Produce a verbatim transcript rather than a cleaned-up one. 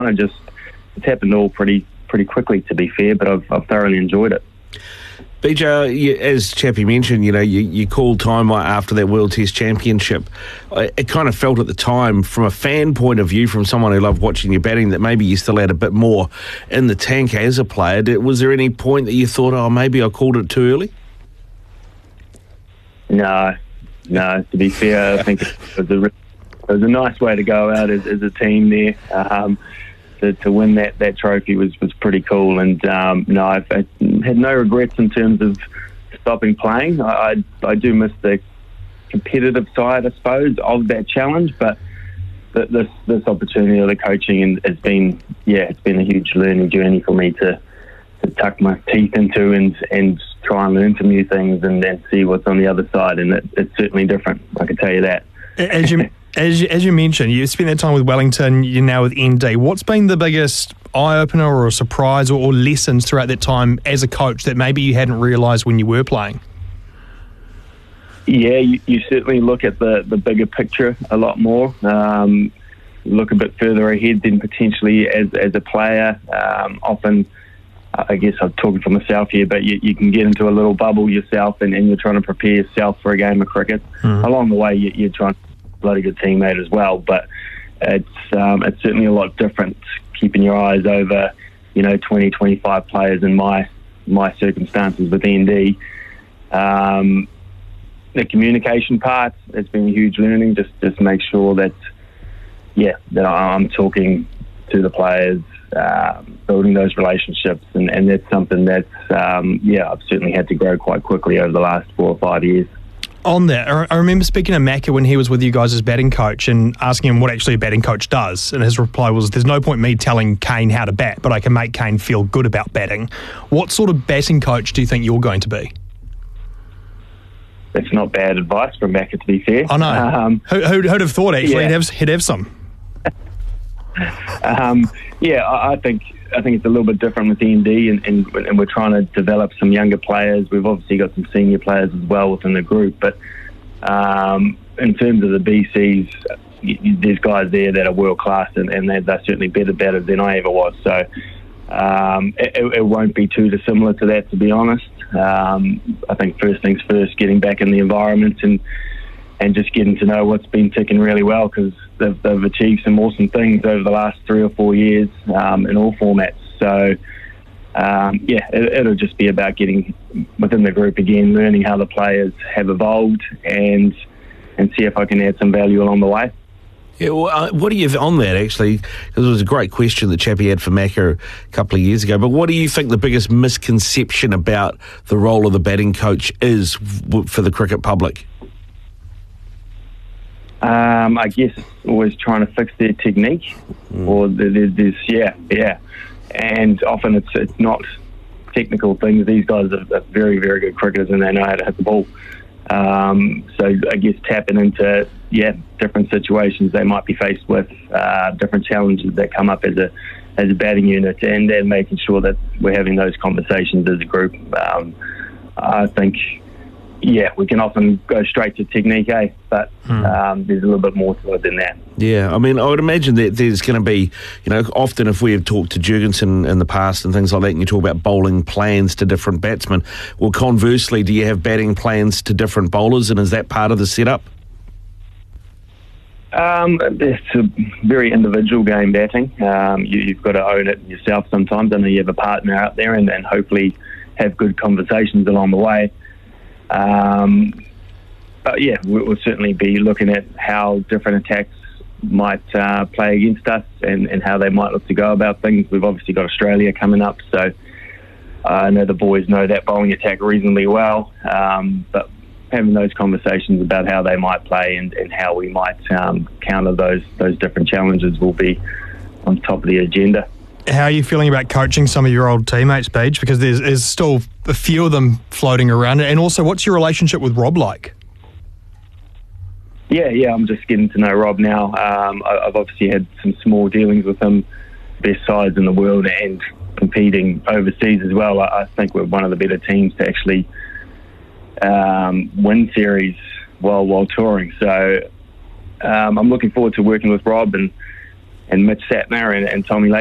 of just, it's happened all pretty pretty quickly, to be fair, but I've, I've thoroughly enjoyed it. B J, you, as Chappie mentioned, you know, you, you called time after that World Test Championship. It kind of felt at the time, from a fan point of view, from someone who loved watching your batting, that maybe you still had a bit more in the tank as a player. Was there any point that you thought, oh, maybe I called it too early? No, no. To be fair, I think it was a, it was a nice way to go out as, as a team there. Um, To, to win that, that trophy was, was pretty cool, and um, no, I've, I had no regrets in terms of stopping playing. I, I, I do miss the competitive side, I suppose, of that challenge, but th- this this opportunity of the coaching and has been, yeah, it's been a huge learning journey for me to, to tuck my teeth into and and try and learn some new things and then see what's on the other side, and it, it's certainly different, I can tell you that. As you As you, as you mentioned, you spent that time with Wellington, you're now with N D. What's been the biggest eye-opener or a surprise or, or lessons throughout that time as a coach that maybe you hadn't realised when you were playing? Yeah, you, you certainly look at the, the bigger picture a lot more. Um, look a bit further ahead than potentially as, as a player. Um, often, I guess I'm talking for myself here, but you, you can get into a little bubble yourself and, and you're trying to prepare yourself for a game of cricket. Mm. Along the way, you, you're trying to bloody good teammate as well, but it's um, it's certainly a lot different keeping your eyes over, you know, twenty, twenty-five players in my my circumstances with N D. Um, the communication part has been a huge learning. Just just make sure that, yeah, that I'm talking to the players, um, building those relationships, and, and that's something that's um, yeah, I've certainly had to grow quite quickly over the last four or five years. On that, I remember speaking to Macca when he was with you guys as batting coach and asking him what actually a batting coach does, and his reply was, there's no point me telling Kane how to bat, but I can make Kane feel good about batting. What sort of batting coach do you think you're going to be? That's not bad advice from Macca, to be fair. I know. Um, Who, who'd, who'd have thought, actually, yeah. he'd, have, he'd have some. um, yeah, I, I think I think it's a little bit different with N D, and, and, and we're trying to develop some younger players. We've obviously got some senior players as well within the group, but um, in terms of the B Cs, there's guys there that are world class, and, and they're, they're certainly better batters than I ever was. So um, it, it won't be too dissimilar to that, to be honest. Um, I think first things first, getting back in the environment and and just getting to know what's been ticking really well, because they've, they've achieved some awesome things over the last three or four years um, in all formats. So, um, yeah, it, it'll just be about getting within the group again, learning how the players have evolved, and and see if I can add some value along the way. Yeah, well, uh, what do you on that actually? Because it was a great question that Chappie had for Macca a couple of years ago. But what do you think the biggest misconception about the role of the batting coach is w- for the cricket public? Um, I guess always trying to fix their technique, mm. or there's this, yeah, yeah, and often it's it's not technical things. These guys are, are very, very good cricketers, and they know how to hit the ball. Um, so I guess tapping into yeah different situations they might be faced with, uh, different challenges that come up as a as a batting unit, and then making sure that we're having those conversations as a group. Um, I think. Yeah, we can often go straight to technique, eh? But hmm. um, there's a little bit more to it than that. Yeah, I mean, I would imagine that there's going to be, you know, often if we have talked to Jurgensen in the past and things like that, and you talk about bowling plans to different batsmen, well, conversely, do you have batting plans to different bowlers, and is that part of the setup? Um, it's a very individual game, batting. Um, you, you've got to own it yourself sometimes. I know you have a partner out there, and, and hopefully have good conversations along the way. Um, but yeah, we'll certainly be looking at how different attacks might uh, play against us, and, and how they might look to go about things. We've obviously got Australia coming up, so uh, I know the boys know that bowling attack reasonably well, um, but having those conversations about how they might play and, and how we might um, counter those those different challenges will be on top of the agenda. How are you feeling about coaching some of your old teammates, Beach? Because there's, there's still a few of them floating around. And also, what's your relationship with Rob like? Yeah, yeah, I'm just getting to know Rob now. Um, I, I've obviously had some small dealings with him, best sides in the world, and competing overseas as well. I, I think we're one of the better teams to actually um, win series while while touring. So um, I'm looking forward to working with Rob and and Mitch Sapner and, and Tommy